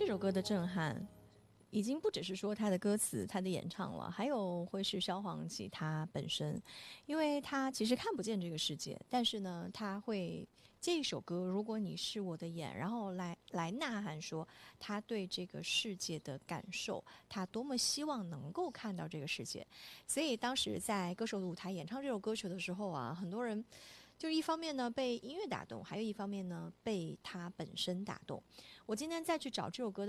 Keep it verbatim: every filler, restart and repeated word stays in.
这首歌的震撼已经不只是说他的歌词他的演唱了，还有会是萧煌奇他本身，因为他其实看不见这个世界，但是呢他会借一首歌如果你是我的眼，然后来来呐喊说他对这个世界的感受，他多么希望能够看到这个世界。所以当时在歌手的舞台演唱这首歌曲的时候啊，很多人就是一方面呢被音乐打动，还有一方面呢被他本身打动。我今天再去找这首歌的